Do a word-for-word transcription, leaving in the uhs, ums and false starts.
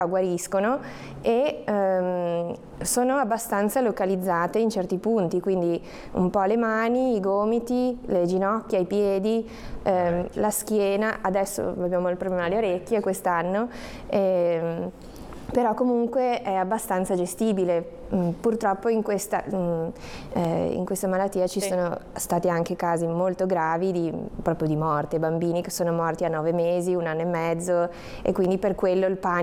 guariscono e ehm, sono abbastanza localizzate in certi punti, quindi un po' le mani, i gomiti, le ginocchia, i piedi, ehm, la schiena. Adesso abbiamo il problema alle orecchie quest'anno, ehm, però comunque è abbastanza gestibile. Purtroppo in questa, eh, in questa malattia ci sì. sono stati anche casi molto gravi di, proprio di morte, bambini che sono morti a nove mesi, un anno e mezzo, e quindi per quello il panico